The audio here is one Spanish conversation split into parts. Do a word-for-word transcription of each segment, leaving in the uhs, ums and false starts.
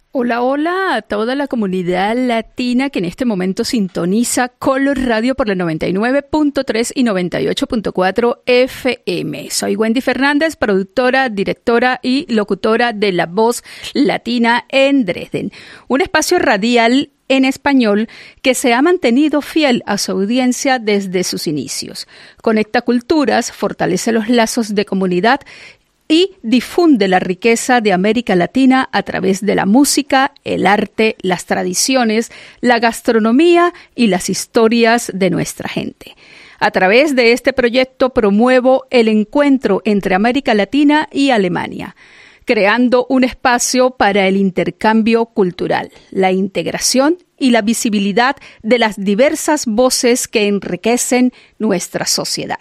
Hola, hola a toda la comunidad latina que en este momento sintoniza Color Radio por la noventa y nueve punto tres y noventa y ocho punto cuatro F M. Soy Wendy Fernández, productora, directora y locutora de La Voz Latina en Dresden, un espacio radial en español que se ha mantenido fiel a su audiencia desde sus inicios. Conecta culturas, fortalece los lazos de comunidad y difunde la riqueza de América Latina a través de la música, el arte, las tradiciones, la gastronomía y las historias de nuestra gente. A través de este proyecto promuevo el encuentro entre América Latina y Alemania, creando un espacio para el intercambio cultural, la integración y la visibilidad de las diversas voces que enriquecen nuestra sociedad.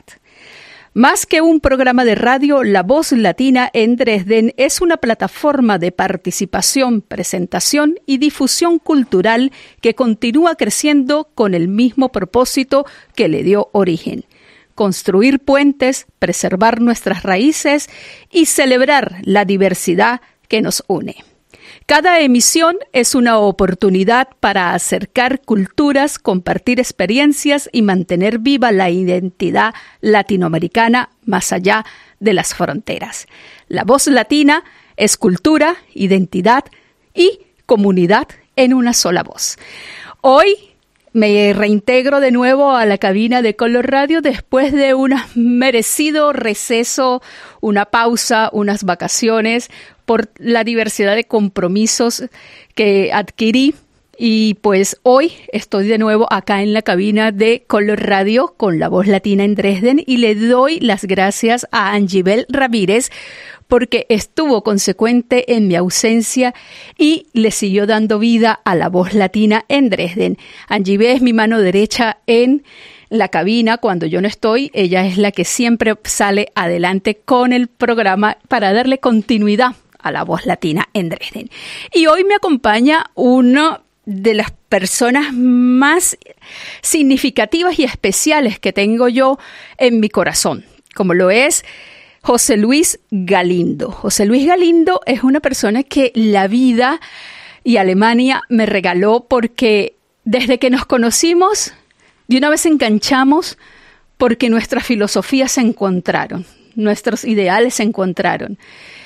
Más que un programa de radio, La Voz Latina en Dresden es una plataforma de participación, presentación y difusión cultural que continúa creciendo con el mismo propósito que le dio origen: construir puentes, preservar nuestras raíces y celebrar la diversidad que nos une. Cada emisión es una oportunidad para acercar culturas, compartir experiencias y mantener viva la identidad latinoamericana más allá de las fronteras. La Voz Latina es cultura, identidad y comunidad en una sola voz. Hoy me reintegro de nuevo a la cabina de Color Radio después de un merecido receso, una pausa, unas vacaciones, por la diversidad de compromisos que adquirí. Y pues hoy estoy de nuevo acá en la cabina de Color Radio con La Voz Latina en Dresden y le doy las gracias a Angibel Ramírez porque estuvo consecuente en mi ausencia y le siguió dando vida a La Voz Latina en Dresden. Angibel es mi mano derecha en la cabina cuando yo no estoy. Ella es la que siempre sale adelante con el programa para darle continuidad a La Voz Latina en Dresden. Y hoy me acompaña una de las personas más significativas y especiales que tengo yo en mi corazón, como lo es José Luis Galindo. José Luis Galindo es una persona que la vida y Alemania me regaló porque desde que nos conocimos, de una vez enganchamos porque nuestras filosofías se encontraron, nuestros ideales se encontraron.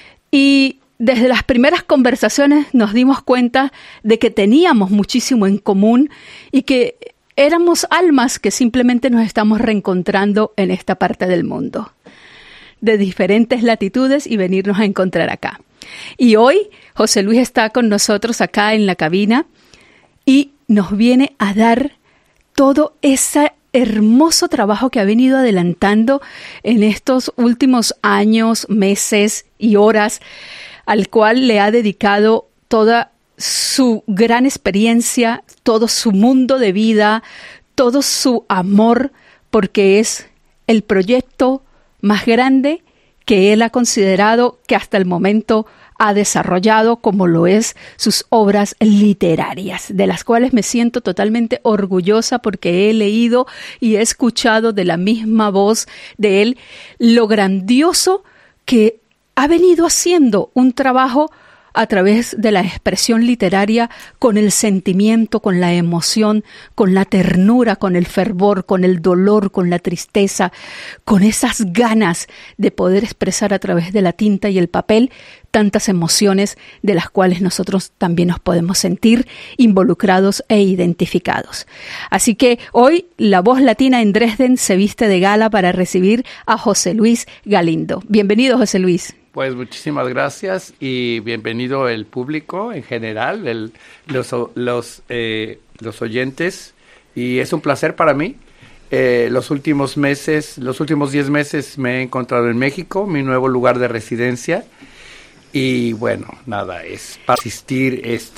Y desde las primeras conversaciones nos dimos cuenta de que teníamos muchísimo en común y que éramos almas que simplemente nos estamos reencontrando en esta parte del mundo, de diferentes latitudes y venirnos a encontrar acá. Y hoy José Luis está con nosotros acá en la cabina y nos viene a dar todo ese hermoso trabajo que ha venido adelantando en estos últimos años, meses y horas, al cual le ha dedicado toda su gran experiencia, todo su mundo de vida, todo su amor, porque es el proyecto más grande que él ha considerado que hasta el momento ha desarrollado, como lo es sus obras literarias, de las cuales me siento totalmente orgullosa porque he leído y he escuchado de la misma voz de él lo grandioso que ha venido haciendo un trabajo a través de la expresión literaria con el sentimiento, con la emoción, con la ternura, con el fervor, con el dolor, con la tristeza, con esas ganas de poder expresar a través de la tinta y el papel tantas emociones de las cuales nosotros también nos podemos sentir involucrados e identificados. Así que hoy La Voz Latina en Dresden se viste de gala para recibir a José Luis Galindo. Bienvenido, José Luis. Pues muchísimas gracias y bienvenido el público en general, el, los, los, eh, los oyentes, y es un placer para mí. Eh, los últimos meses, los últimos diez meses me he encontrado en México, mi nuevo lugar de residencia, y bueno, nada, es para asistir, es